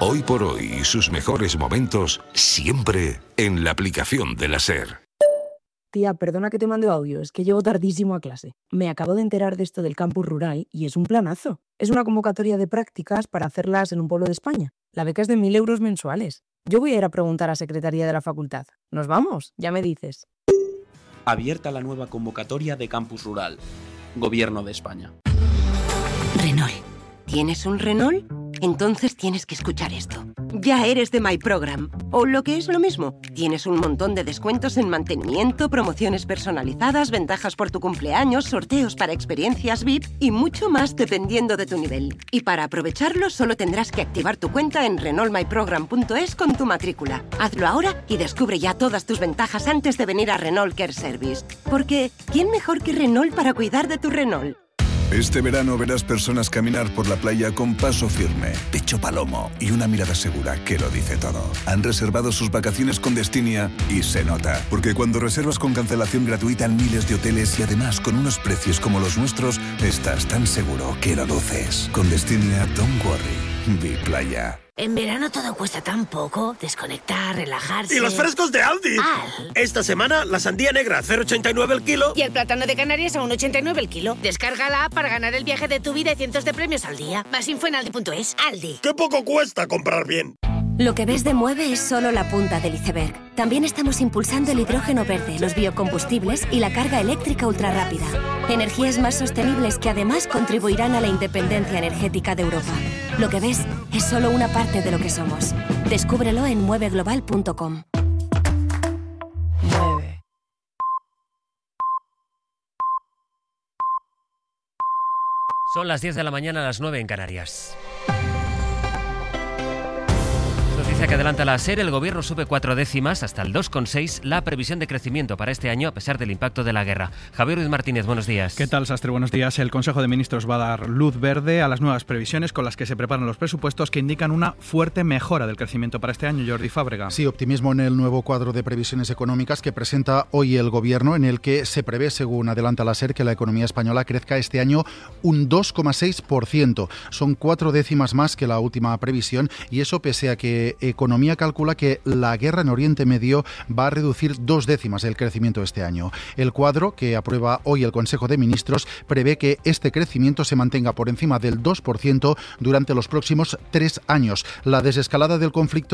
Hoy por hoy y sus mejores momentos siempre en la aplicación de la SER. Tía, perdona que te mande audio, es que llego tardísimo a clase. Me acabo de enterar de esto del campus rural y es un planazo. Es una convocatoria de prácticas para hacerlas en un pueblo de España. La beca es de 1.000 euros mensuales. Yo voy a ir a preguntar a Secretaría de la Facultad. ¿Nos vamos? Ya me dices. Abierta la nueva convocatoria de campus rural. Gobierno de España. Renault. ¿Tienes un Renault? Entonces tienes que escuchar esto. Ya eres de MyProgram. O lo que es lo mismo, tienes un montón de descuentos en mantenimiento, promociones personalizadas, ventajas por tu cumpleaños, sorteos para experiencias VIP y mucho más dependiendo de tu nivel. Y para aprovecharlo solo tendrás que activar tu cuenta en renaultmyprogram.es con tu matrícula. Hazlo ahora y descubre ya todas tus ventajas antes de venir a Renault Care Service. Porque, ¿quién mejor que Renault para cuidar de tu Renault? Este verano verás personas caminar por la playa con paso firme, pecho palomo y una mirada segura que lo dice todo. Han reservado sus vacaciones con Destinia y se nota. Porque cuando reservas con cancelación gratuita en miles de hoteles y además con unos precios como los nuestros, estás tan seguro que lo luces. Con Destinia, don't worry. Be playa. En verano todo cuesta tan poco. Desconectar, relajarse... ¡Y los frescos de Aldi! Esta semana, la sandía negra a 0,89 el kilo. Y el plátano de Canarias a 1,89 el kilo. Descarga la app para ganar el viaje de tu vida y cientos de premios al día. Más info en aldi.es. Aldi. ¡Qué poco cuesta comprar bien! Lo que ves de Mueve es solo la punta del iceberg. También estamos impulsando el hidrógeno verde, los biocombustibles y la carga eléctrica ultrarrápida. Energías más sostenibles que además contribuirán a la independencia energética de Europa. Lo que ves es solo una parte de lo que somos. Descúbrelo en mueveglobal.com. Mueve. Son las 10 de la mañana, a las 9 en Canarias. Noticia que adelanta la SER, el Gobierno sube 4 décimas hasta el 2,6 la previsión de crecimiento para este año a pesar del impacto de la guerra. Javier Ruiz Martínez, buenos días. ¿Qué tal, Sastre? Buenos días. El Consejo de Ministros va a dar luz verde a las nuevas previsiones con las que se preparan los presupuestos que indican una fuerte mejora del crecimiento para este año. Jordi Fábrega. Sí, optimismo en el nuevo cuadro de previsiones económicas que presenta hoy el Gobierno, en el que se prevé, según adelanta la SER, que la economía española crezca este año un 2,6%. Son 4 décimas más que la última previsión y eso pese a que Economía calcula que la guerra en Oriente Medio va a reducir 2 décimas el crecimiento este año. El cuadro que aprueba hoy el Consejo de Ministros prevé que este crecimiento se mantenga por encima del 2% durante los próximos 3 años. La desescalada del conflicto